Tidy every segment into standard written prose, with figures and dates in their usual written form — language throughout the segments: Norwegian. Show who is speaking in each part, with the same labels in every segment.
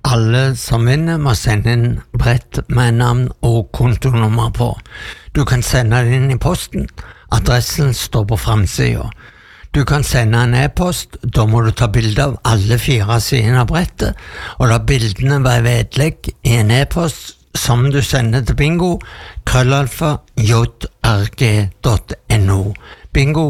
Speaker 1: Alle som vinner må sende inn brett med navn og kontonummer på. Du kan sende det inn i posten. Adressen står på framsiden. Du kan sende en e-post. Da må du ta bilde av alle 4 sidene av brettet, og la bildene være vedlegg i en e-post som du sender til bingo @jrg.no. Bingo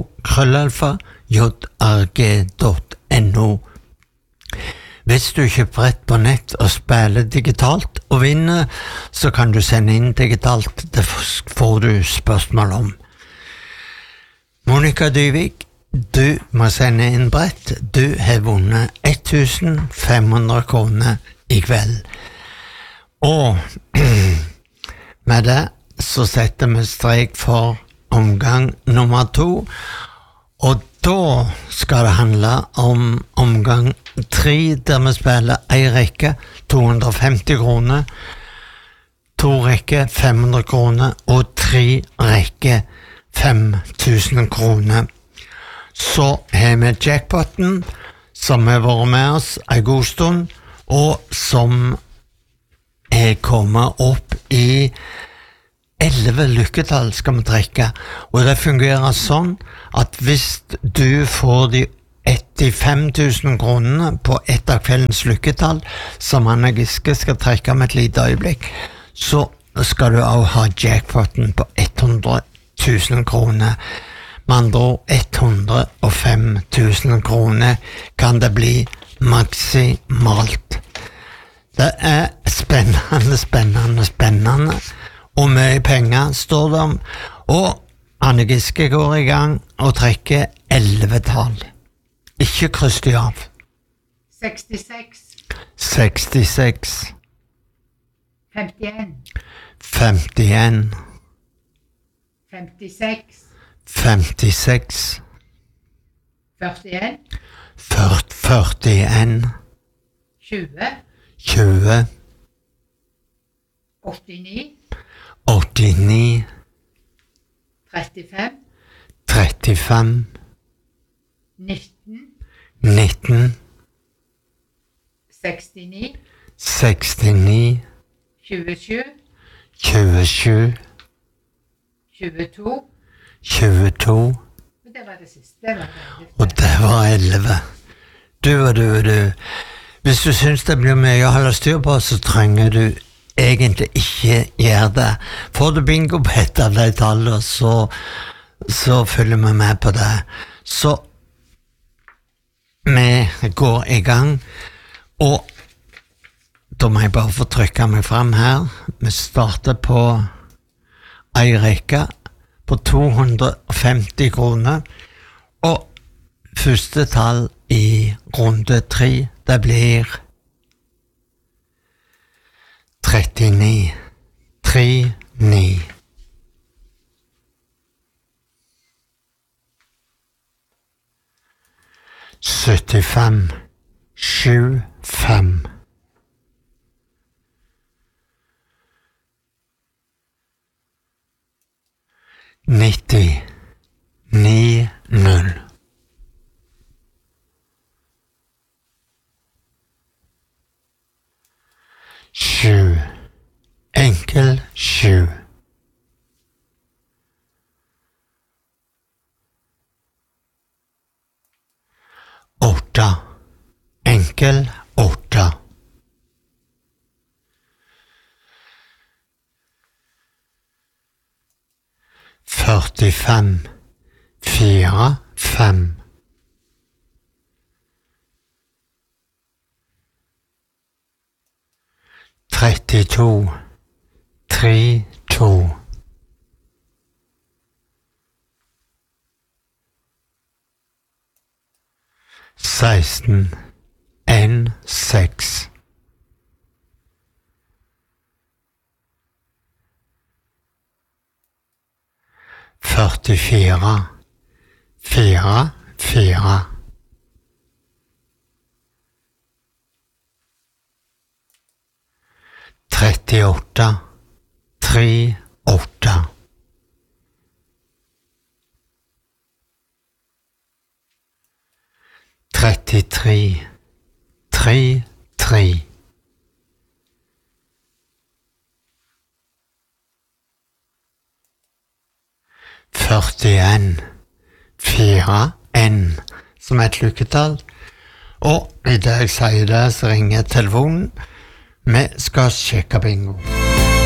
Speaker 1: @jrg.no. Hvis du kjøper brett på nett og spiller digitalt og vinner, så kan du sende inn digitalt. Det får du spørsmål om. Monica Dyvik, du må sende inn brett. Du har vunnet 1500 kroner i kveld. Og med det så setter vi strek for omgang nummer 2. Og da skal det handle om omgang 3, der vi spiller en rekke 250 kroner, 2 rekker 500 kroner og 3 rekker 5000 kroner. Så har vi jackpotten, som har vært med oss en god stund, og som er kommet opp i 11 lykketall skal vi trekke, og det fungerer sånn at hvis du får de 85 000 kronene på et av kveldens lykketall, som Anna Giske skal trekke med et lite øyeblikk, så skal du også ha jackpotten på 100 000 kroner. Med andre ord 105 000 kroner kan det bli maksimalt. Det er spennende. Og mye penger står det om. Og Anne Giske går i gang og trekker 11 tall. Ikke kryss de av.
Speaker 2: 66.
Speaker 1: 66.
Speaker 2: 51.
Speaker 1: 51.
Speaker 2: 56.
Speaker 1: 56.
Speaker 2: 41.
Speaker 1: 41.
Speaker 2: 20.
Speaker 1: 20.
Speaker 2: 89.
Speaker 1: 89.
Speaker 2: 35.
Speaker 1: 35.
Speaker 2: 19.
Speaker 1: 19.
Speaker 2: 69.
Speaker 1: 69.
Speaker 2: 27.
Speaker 1: 27.
Speaker 2: 22.
Speaker 1: 22.
Speaker 2: Og det var det siste.
Speaker 1: Og det var 11. Du. Hvis du synes det blir mye å holde styr på, så trenger du egentlig ikke gjøre det. Får du bingo på et av de tallene, så følger vi med på det. Så vi går i gang, og da må jeg bare få trykke meg frem her. Vi starter på en rekke på 250 kroner, og første tall i runde 3, det blir 39. 39. 75. 75. 90. 90. 7. Enkel 7. 8. Enkel 8. 45. 4. 5. 32. 3. 2. 16. 1. 6. 44. 4. 4. 38. 3. 8. 33. 3. 3. 41 41 som et lykketall. Og i dag sier det, så ringer telefonen. Vi skal sjekke bingo.